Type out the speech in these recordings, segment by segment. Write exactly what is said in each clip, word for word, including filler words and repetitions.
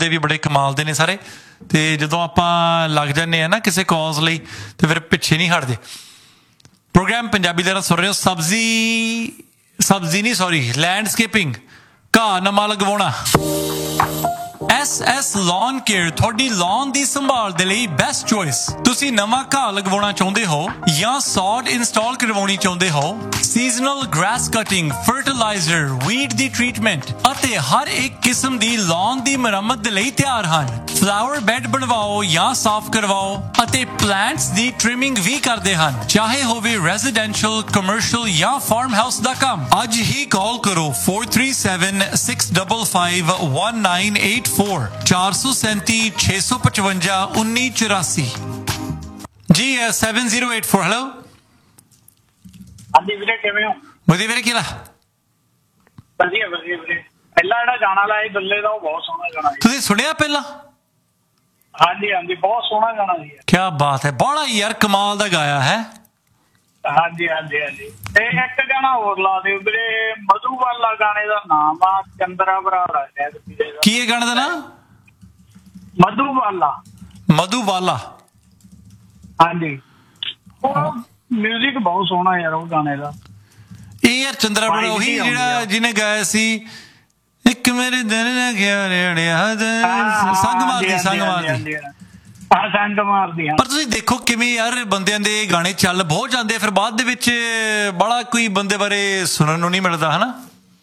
ਬੰਦੇ ਵੀ ਬੜੇ ਕਮਾਲ ਦੇ ਨੇ ਸਾਰੇ, ਤੇ ਜਦੋਂ ਆਪਾਂ ਲੱਗ ਜਾਂਦੇ ਆ ਨਾ ਕਿਸੇ ਕੌਜ਼ ਲਈ ਤੇ ਫਿਰ ਪਿੱਛੇ ਨਹੀਂ ਹਟਦੇ। ਪ੍ਰੋਗਰਾਮ ਪੰਜਾਬੀ ਦਾ ਸੁਣ ਰਹੇ ਹੋ। ਸਬਜ਼ੀ ਸਬਜ਼ੀ ਨਹੀਂ ਸੌਰੀ ਲੈਂਡਸਕੇਪਿੰਗ, ਘਾਹ ਨਵਾਂ ਲਗਵਾਉਣਾ। ਐਸ ਐਸ ਲੌਨ ਕੇਅਰ ਤੁਹਾਡੀ ਲੌਨ ਦੀ ਸੰਭਾਲ ਦੇ ਲਈ ਬੈਸਟ ਚੋਇਸ। ਤੁਸੀਂ ਨਵਾਂ ਘਾਹ ਲਗਵਾਉਣਾ ਚਾਹੁੰਦੇ ਹੋ ਜਾਂ ਸੌਡ ਇੰਸਟਾਲ ਕਰਵਾਉਣੀ ਚਾਹੁੰਦੇ ਹੋ, seasonal grass cutting, fertiliser, weed ਦੀ ਟ੍ਰੀਟਮੈਂਟ ਅਤੇ ਹਰ ਇੱਕ ਕਿਸਮ ਦੀ ਲੌਨ ਦੀ ਮੁਰੰਮਤ ਦੇ ਲਈ ਤਿਆਰ ਹਨ। ਫਲਾਵਰ ਬੈੱਡ ਬਣਵਾਓ ਜਾਂ ਸਾਫ਼ ਕਰਵਾਓ ਅਤੇ ਪਲਾਂਟਸ ਦੀ ਟ੍ਰਿਮਿੰਗ ਵੀ ਕਰਦੇ ਹਨ, ਚਾਹੇ ਹੋਵੇ ਰੈਜ਼ੀਡੈਂਸ਼ੀਅਲ, ਕਮਰਸ਼ੀਅਲ ਜਾਂ ਫਾਰਮ ਹਾਊਸ ਦਾ ਕੰਮ। ਅੱਜ ਹੀ ਕਾਲ ਕਰੋ four three seven six five five one nine eight four ਚਾਰ ਸੌ ਸੈਂਤੀ ਛੇ ਸੌ ਪਚਵੰਜਾ ਉੱਨੀ ਚੁਰਾਸੀ ਜੀ seven zero eight four। Hello ਹਾਂਜੀ ਵੀਰੇ, ਕਿਵੇਂ ਹੋ? ਵਧੀਆ ਵੀਰੇ, ਕੀ ਹਾਲ? ਵਧੀਆ ਵਧੀਆ ਵੀਰੇ। ਪਹਿਲਾਂ ਜਿਹੜਾ ਗਾਣਾ ਲਾਇਆ ਦੁੱਲੇ ਦਾ, ਉਹ ਬਹੁਤ ਸੋਹਣਾ ਗਾਣਾ ਸੀ। ਤੁਸੀਂ ਸੁਣਿਆ ਪਹਿਲਾਂ? ਹਾਂਜੀ ਹਾਂਜੀ, ਬਹੁਤ ਸੋਹਣਾ ਗਾਣਾ ਸੀ। ਕੀ ਬਾਤ ਹੈ, ਬੜਾ ਯਾਰ ਕਮਾਲ ਦਾ ਗਾਇਆ ਹੈ। ਹਾਂਜੀ ਹਾਂਜੀ ਹਾਂਜੀ। ਤੇ ਇੱਕ ਗਾਣਾ ਹੋਰ ਲਾ ਦਿਓ ਵੀਰੇ, ਮਧੂਬਾਲਾ ਗਾਣੇ ਦਾ ਨਾਮ ਆ, ਚੰਦਰਾ ਬਰਾੜ ਹੈ। ਕੀ ਹੈ ਗਾਣੇ ਦਾ ਨਾਮ? ਮਧੂਬਾਲਾ। ਮਧੂਬਾਲਾ, ਹਾਂਜੀ। ਉਹ ਮਿਊਜ਼ਿਕ ਬਹੁਤ ਸੋਹਣਾ ਯਾਰ ਉਹ ਗਾਣੇ ਦਾ। ਇਹ ਯਾਰ ਚੰਦਰਾ ਬਰਾੜ ਉਹੀ ਜਿਹੜਾ ਜਿਹਨੇ ਗਾਇਆ ਸੀ ਇੱਕ ਮੇਰੇ ਦਿਲ ਨੇ ਗਿਆ ਰੇੜਿਆ ਸੰਗ ਮਾਰਦੀ ਸੰਗ ਮਾਰਦੀ ਸੰਗ ਮਾਰਦੀ। ਪਰ ਤੁਸੀਂ ਦੇਖੋ ਕਿਵੇਂ ਯਾਰ ਬੰਦਿਆਂ ਦੇ ਗਾਣੇ ਚੱਲ ਬਹੁਤ ਜਾਂਦੇ, ਫਿਰ ਬਾਅਦ ਦੇ ਵਿੱਚ ਬੜਾ ਕੋਈ ਬੰਦੇ ਬਾਰੇ ਸੁਣਨ ਨੂੰ ਨਹੀਂ ਮਿਲਦਾ, ਹਨਾ?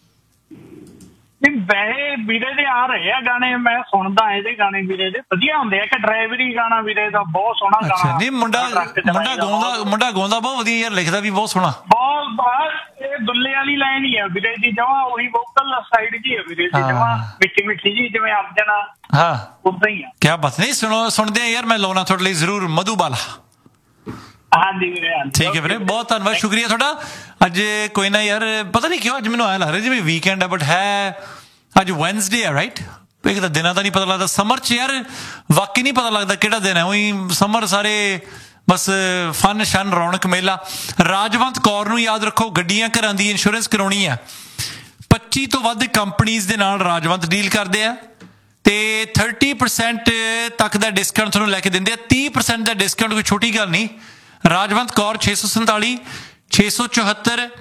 ਵੈਸੇ ਵੀਰੇ ਦੇ ਆ ਰਹੇ ਆ ਗਾਣੇ, ਮੈਂ ਸੁਣਦਾ ਇਹਦੇ ਗਾਣੇ ਵੀਰੇ ਦੇ ਵਧੀਆ ਹੁੰਦੇ ਆ। ਇੱਕ ਡਰਾਈਵਰੀ ਗਾਣਾ ਵੀਰੇ ਦਾ ਬਹੁਤ ਸੋਹਣਾ ਗਾਣਾ। ਨਹੀਂ ਮੁੰਡਾ ਮੁੰਡਾ ਗਾਉਂਦਾ ਮੁੰਡਾ ਗਾਉਂਦਾ ਬਹੁਤ ਵਧੀਆ ਯਾਰ, ਲਿਖਦਾ ਵੀ ਬਹੁਤ ਸੋਹਣਾ। ਬਹੁਤ ਬਹੁਤ ਇਹ ਦੁੱਲੇ ਵਾਲੀ ਲਾਈਨ ਹੀ ਆ ਵੀਰੇ ਦੀ, ਜਮਾਂ ਉਹੀ ਵੋਕਲ ਸਾਈਡ ਜੀ ਆ ਵੀਰੇ ਦੀ, ਜਮਾਂ ਮਿੱਠੀ ਮਿੱਠੀ ਜੀ, ਜਿਵੇਂ ਅਰਜਨ ਹਾਂ ਉਦਾਂ ਹੀ ਆ। ਕਿਆ ਬਾਤ। ਨਹੀਂ ਸੁਣੋ ਸੁਣਦੇ ਆ ਯਾਰ, ਮੈਂ ਲਾਉਣਾ ਤੁਹਾਡੇ ਲਈ ਜ਼ਰੂਰ ਮਧੂਬਾਲਾ। ਹਾਂਜੀ ਵੀਰੇ, ਠੀਕ ਹੈ ਵੀਰੇ, ਬਹੁਤ ਧੰਨਵਾਦ, ਸ਼ੁਕਰੀਆ ਤੁਹਾਡਾ। ਅੱਜ ਕੋਈ ਨਾ ਯਾਰ, ਪਤਾ ਨਹੀਂ ਕਿਉਂ ਅੱਜ ਮੈਨੂੰ ਆਇਆ ਲੱਗ ਰਿਹਾ ਜਿਵੇਂ ਵੀਕਐਂਡ ਹੈ, ਬਟ ਹੈ ਅੱਜ ਵੈਨਸਡੇ ਹੈ, ਰਾਈਟ? ਇੱਕ ਤਾਂ ਦਿਨਾਂ ਦਾ ਨਹੀਂ ਪਤਾ ਲੱਗਦਾ। ਸਮਰ 'ਚ ਯਾਰ ਵਾਕਈ ਨਹੀਂ ਪਤਾ ਲੱਗਦਾ ਕਿਹੜਾ ਦਿਨ ਹੈ। ਉਹੀ ਸਮਰ ਸਾਰੇ ਬਸ ਫਨ ਸ਼ਨ ਰੌਣਕ ਮੇਲਾ। ਰਾਜਵੰਤ ਕੌਰ ਨੂੰ ਯਾਦ ਰੱਖੋ, ਗੱਡੀਆਂ ਘਰਾਂ ਦੀ ਇੰਸ਼ੋਰੈਂਸ ਕਰਾਉਣੀ ਹੈ। ਪੱਚੀ ਤੋਂ ਵੱਧ ਕੰਪਨੀਜ਼ ਦੇ ਨਾਲ ਰਾਜਵੰਤ ਡੀਲ ਕਰਦੇ ਆ ਤੇ ਥਰਟੀ ਪਰਸੈਂਟ ਤੱਕ ਦਾ ਡਿਸਕਾਊਂਟ ਤੁਹਾਨੂੰ ਲੈ ਕੇ ਦਿੰਦੇ ਆ। ਤੀਹ ਪਰਸੈਂਟ ਦਾ ਡਿਸਕਾਊਂਟ ਕੋਈ ਛੋਟੀ ਗੱਲ ਨਹੀਂ। ਰਾਜਵੰਤ ਕੌਰ ਛੇ ਸੌ ਸੰਤਾਲੀ ਛੇ ਸੌ ਚੁਹੱਤਰ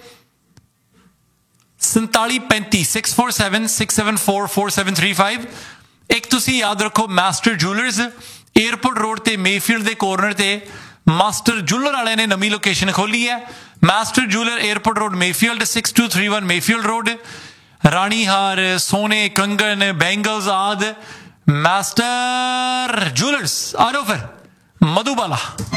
ਸੰਤਾਲੀ ਪੈਂਤੀ six four seven six seven four four seven three five. ਇੱਕ ਤੁਸੀਂ ਯਾਦ ਰੱਖੋ, ਮਾਸਟਰ ਜੂਲਰਸ ਏਅਰਪੋਰਟ ਰੋਡ ਤੇ ਮੇਫੀਲਡ ਦੇ ਕੋਰਨਰ ਤੇ ਮਾਸਟਰ ਜੂਲਰ ਵਾਲਿਆਂ ਨੇ ਨਵੀਂ ਲੋਕੇਸ਼ਨ ਖੋਲੀ ਹੈ। Master ਜੂਲਰ airport road Mayfield six two three one Mayfield road. ਰਾਣੀ ਹਾਰ, ਸੋਨੇ, ਕੰਗਨ, ਬੈਂਗਲਸ ਆਦਿ ਮਾਸਟਰ ਜੂਲਰਸ। ਆ ਜਾਓ ਫਿਰ ਮਧੂਬਾਲਾ।